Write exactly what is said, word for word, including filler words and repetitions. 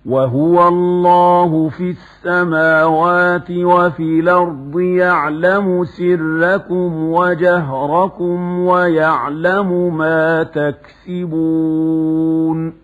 وهو الله في السماوات وفي الأرض يعلم سركم وجهركم ويعلم ما تكسبون